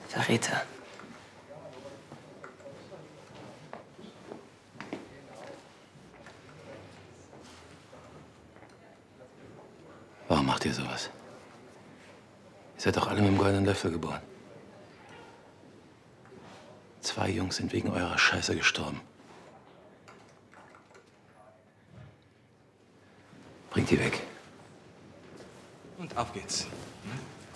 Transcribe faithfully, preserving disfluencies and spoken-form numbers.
Verräter. Warum macht ihr sowas? Ihr seid doch alle mit dem goldenen Löffel geboren. Zwei Jungs sind wegen eurer Scheiße gestorben. Bringt die weg. Und auf geht's.